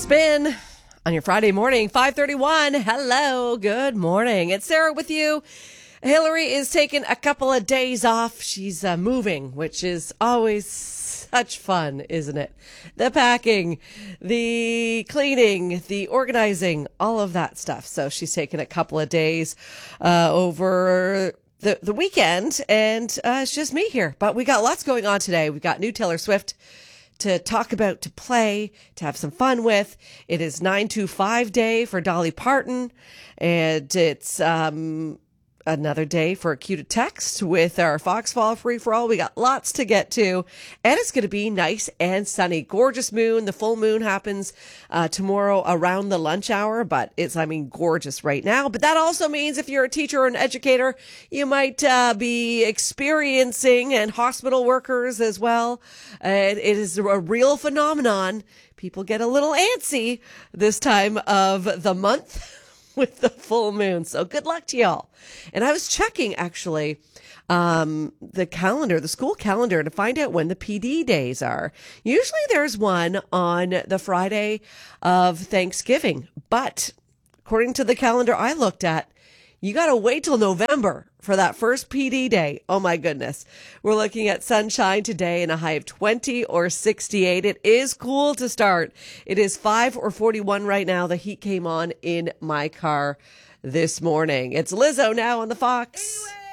Spin on your Friday morning, 5:31. Hello, good morning. It's Sarah with you. Hillary is taking a couple of days off. She's moving, which is always such fun, isn't it? The packing, the cleaning, the organizing, all of that stuff. So she's taking a couple of days over the weekend, and it's just me here. But we got lots going on today. We've got new Taylor Swift to talk about, to play, to have some fun with. It is 925 Day for Dolly Parton, and it's another day for a cue to text with our Foxfall free-for-all. We got lots to get to, and it's going to be nice and sunny. Gorgeous moon. The full moon happens tomorrow around the lunch hour, but it's, gorgeous right now. But that also means if you're a teacher or an educator, you might be experiencing, and hospital workers as well. It is a real phenomenon. People get a little antsy this time of the month with the full moon. So good luck to y'all. And I was checking actually the calendar, the school calendar, to find out when the PD days are. Usually there's one on the Friday of Thanksgiving, but according to the calendar I looked at, you got to wait till November for that first PD day. Oh my goodness. We're looking at sunshine today and a high of 20 or 68. It is cool to start. It is 5 or 41 right now. The heat came on in my car this morning. It's Lizzo now on the Fox. Anyway.